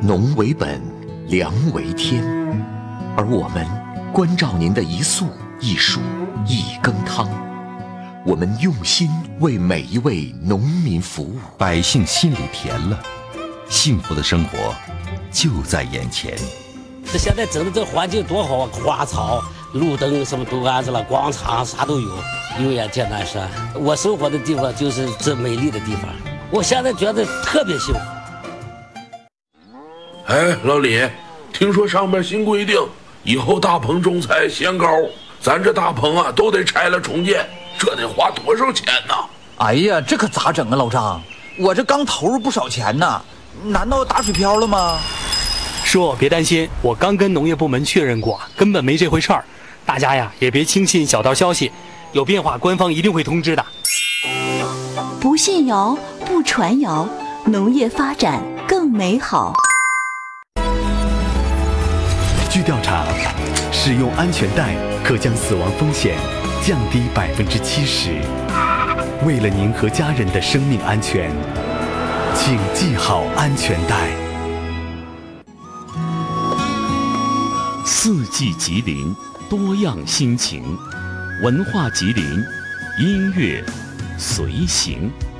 农为本，粮为天，而我们关照您的一粟一黍一羹汤，我们用心为每一位农民服务， 百姓心里甜了，幸福的生活就在眼前。 这现在整的这环境多好啊，花草、路灯什么都安置了，广场啥都有，有眼见南山。我生活的地方就是这美丽的地方，我现在觉得特别幸福。 哎，老李，听说上面新规定，以后大棚种菜限高，咱这大棚啊都得拆了重建，这得花多少钱呢？ 哎呀，这可咋整啊，老张？我这刚投入不少钱呢，难道打水漂了吗？ 叔，别担心，我刚跟农业部门确认过，根本没这回事儿。大家呀，也别轻信小道消息，有变化官方一定会通知的。 不信谣，不传谣，农业发展更美好。 据调查，使用安全带可将死亡风险降低70%。为了您和家人的生命安全，请系好安全带。 四季吉林，多样心情，文化吉林，音乐随行。